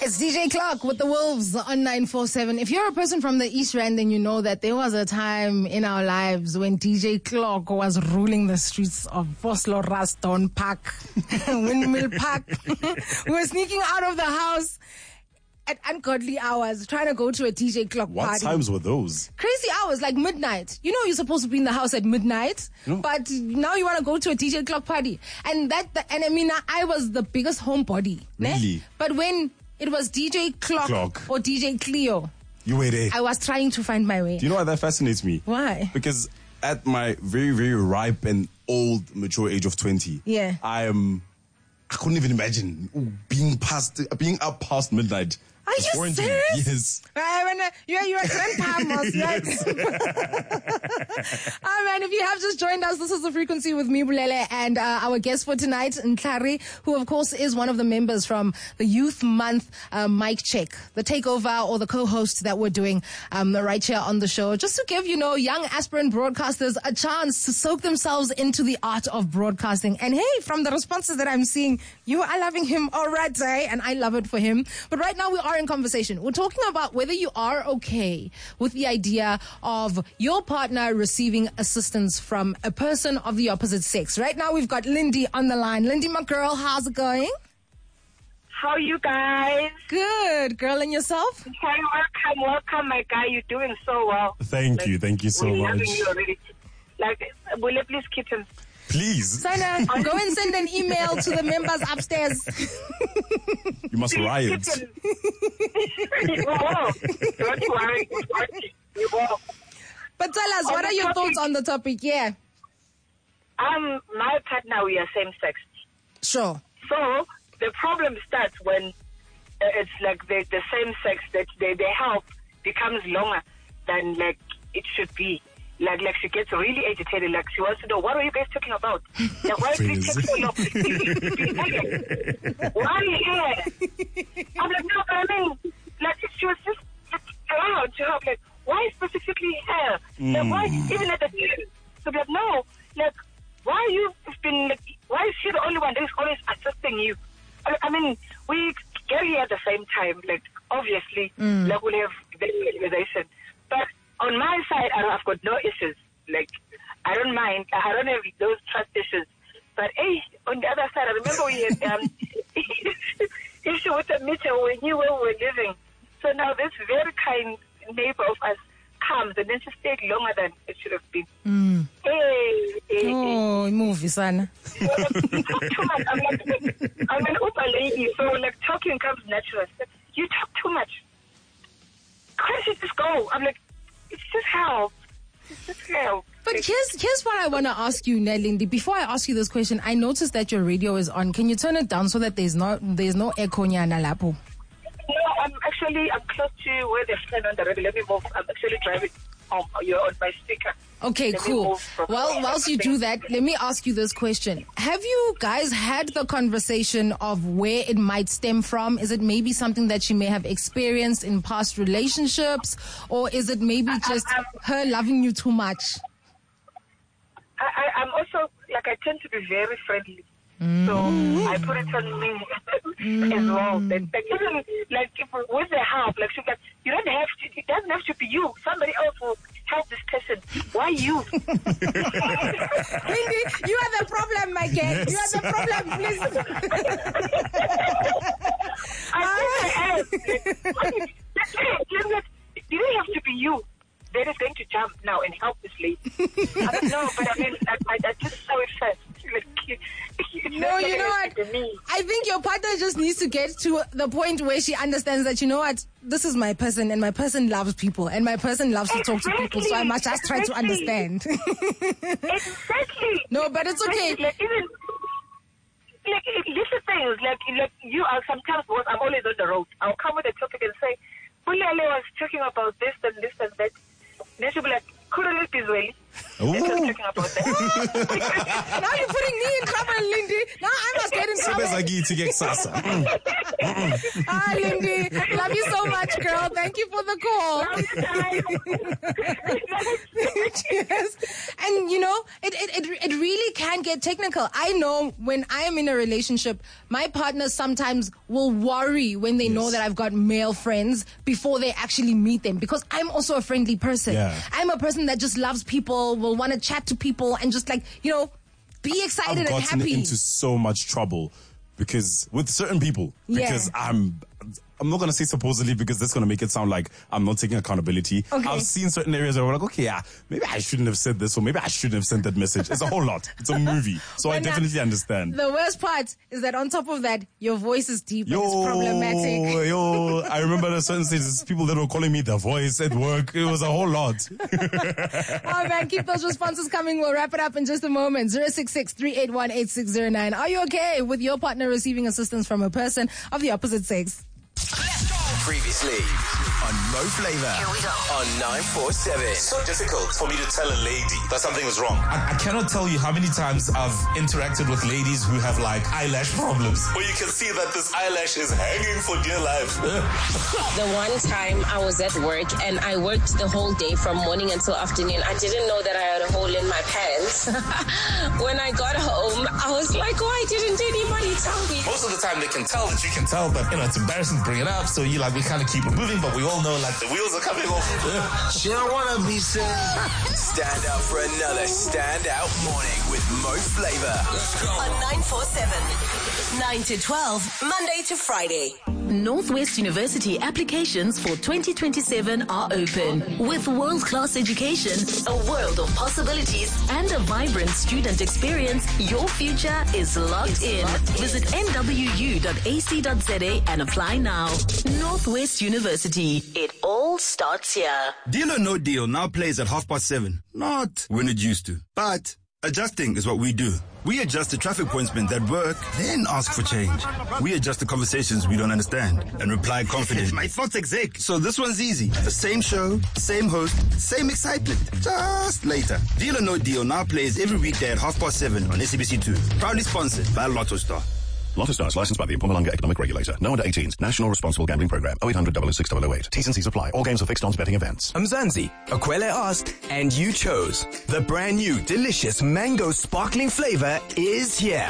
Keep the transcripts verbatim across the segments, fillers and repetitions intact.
It's D J Clark with the Wolves on nine four seven. If you're a person from the East Rand, then you know that there was a time in our lives when D J Clark was ruling the streets of Vosloo Raston Park, Windmill Park. We were sneaking out of the house at ungodly hours, trying to go to a D J Clark what party. What times were those? Crazy hours, like midnight. You know you're supposed to be in the house at midnight, no. But now you want to go to a D J Clark party. And that, the, and I mean, I was the biggest homebody. Really? Ne? But when it was D J Clark, Clark or D J Cleo, you were there. I was trying to find my way. Do you know why that fascinates me? Why? Because at my very, very ripe and old, mature age of twenty, yeah, I am. I couldn't even imagine being past, being up past midnight. Are you serious? Yes. I mean, uh, you're, you're a grandpa, Mos, yes. Oh, man, if you have just joined us, this is The Frequency with me, Bulele, and uh, our guest for tonight, Ntlhari, who, of course, is one of the members from the Youth Month uh, Mic Check, the takeover or the co-host that we're doing um, right here on the show, just to give, you know, young aspirant broadcasters a chance to soak themselves into the art of broadcasting. And, hey, from the responses that I'm seeing, you are loving him already, and I love it for him. But right now, we are in conversation. We're talking about whether you are okay with the idea of your partner receiving assistance from a person of the opposite sex. Right now, we've got Lindy on the line. Lindy, my girl, how's it going? How are you guys? Good, girl, and yourself? Okay, welcome, welcome, my guy. You're doing so well. Thank like, you, thank you so we're much. You already. Like, will you please keep him? Please. Sana, go and send an email to the members upstairs. You must please riot. You will. Don't worry. You will. But tell us, on what are your topic, thoughts on the topic? Yeah. Um, my partner, we are same sex. Sure. So the problem starts when uh, it's like the, the same sex that they, their help becomes longer than like it should be. Like, like she gets really agitated. Like she wants to know, what are you guys talking about? Like, why did it take so long? Why are you here? I'm like, no, but I mean, like she was just allowed to have like, why specifically her? Mm. Like, why even at the gym? So like, no, like, why you been like, why is she the only one that is always assisting you? I, I mean, we get here at the same time. Like, obviously, mm. like we'll have the realization, but. On my side, I've got no issues. Like, I don't mind. I don't have those trust issues. But, hey, on the other side, I remember we had um, issue with the meter when you were, were living. So now this very kind neighbor of us comes and then she stayed longer than it should have been. Mm. Hey, hey, oh, hey. movie, son. So, like, too much. I'm, like, I'm an Uber lady, so like talking comes natural. Like, you talk too much. Can't you just go? I'm like, it's just help. It's just help. But here's here's what I want to ask you, Lindy. Before I ask you this question, I noticed that your radio is on. Can you turn it down so that there's no there's no echo nyana lapho? No, I'm actually I'm close to where they're standing on the radio. Let me move. I'm actually driving home. You're on my speaker. Okay, let cool. Well, whilst you do that, let me ask you this question. Have you guys had the conversation of where it might stem from? Is it maybe something that she may have experienced in past relationships? Or is it maybe just I, her loving you too much? I, I, I'm also, like, I tend to be very friendly. Mm. So I put it on me mm. as well. That, like, even, like, if, with the help, like, she's like, you don't have to, it doesn't have to be you. Somebody else will help this person. Why you? Lindy, you are the problem, my kid. Yes. You are the problem, please. I think I am. It didn't have to be you that is going to jump now and help this lady. I don't know, but I mean, I, I, I just saw it first. No, you know what? I think your partner just needs to get to the point where she understands that, you know what, this is my person and my person loves people and my person loves to exactly. talk to people, so I must just try exactly. to understand. Exactly. No, but it's okay. Exactly. Like, even, like, little things, like, like you are sometimes, was, I'm always on the road. I'll come with a topic and say, Bulele was talking about this and this and that. Then she'll be like, couldn't it be Zweli? Talking about that. Now you're putting me in trouble, Lindy. Now I must get in trouble. Sebeza Bagithi ke kusasa. Ah, Lindy, love you so much, girl. Thank you for the call. Cheers. And you know, it, it, it, it really can get technical. I know when I am in a relationship, my partner sometimes will worry when they yes. know that I've got male friends before they actually meet them, because I'm also a friendly person. Yeah. I'm a person that just loves people, will want to chat to people and just like, you know, be excited I've and gotten happy. into so much trouble because with certain people, because yeah. I'm I'm not going to say supposedly because that's going to make it sound like I'm not taking accountability. Okay. I've seen certain areas where we're like, okay, yeah, maybe I shouldn't have said this or maybe I shouldn't have sent that message. It's a whole lot. It's a movie. So But I now, definitely understand. The worst part is that on top of that, your voice is deep Yo, and it's problematic. yo, I remember at a certain stage, people that were calling me the voice at work. It was a whole lot. Oh man, keep those responses coming. We'll wrap it up in just a moment. zero six six, three eight one, eight six zero nine. Are you okay with your partner receiving assistance from a person of the opposite sex? Previously on Mo Flava. Here we go. On nine four seven. It's so difficult for me to tell a lady that something is wrong. I, I cannot tell you how many times I've interacted with ladies who have like eyelash problems. Where you can see that this eyelash is hanging for dear life. The one time I was at work and I worked the whole day from morning until afternoon. I didn't know that I had a hole in my pants. When I got home, I was like, why didn't anybody tell me? Most of the time they can tell that you can tell, but you know, it's embarrassing to bring it up. So you like, we kind of keep it moving, but we all know like the wheels are coming off. She don't want to be said. Stand up for another standout morning with Mo Flava. Let's go. On nine four seven. nine to twelve, Monday to Friday. Northwest University applications for twenty twenty-seven are open. With world-class education, a world of possibilities, and a vibrant student experience, your future is locked in. Visit n w u dot a c dot z a and apply now. Northwest University. It all starts here. Deal or No Deal now plays at half past seven. Not when it used to. But adjusting is what we do. We adjust the traffic points meant that work, then ask for change. We adjust the conversations we don't understand and reply confidently. My thoughts exec. So this one's easy. The same show, same host, same excitement. Just later. Deal or No Deal now plays every weekday at half past seven on S A B C two. Proudly sponsored by Lotto Star. Lotto Stars licensed by the Mpumalanga Economic Regulator. No under eighteens. National Responsible Gambling Program. oh eight hundred, double oh six, double oh eight. T's and C's apply. All games are fixed odds betting events. Mzansi, Akwele asked, and you chose. The brand new, delicious mango sparkling flavor is here.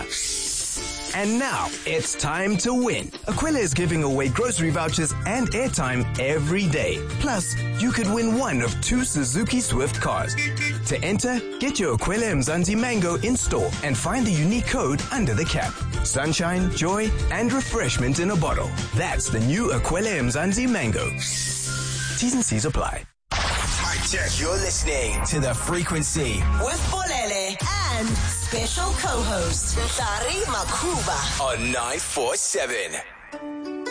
And now, it's time to win. Aquila is giving away grocery vouchers and airtime every day. Plus, you could win one of two Suzuki Swift cars. To enter, get your Aquila Mzansi Mango in store and find the unique code under the cap. Sunshine, joy, and refreshment in a bottle. That's the new Aquila Mzansi Mango. T's and C's apply. You're listening to The Frequency with Bolele and special co-host Ntari Makuba on nine four seven.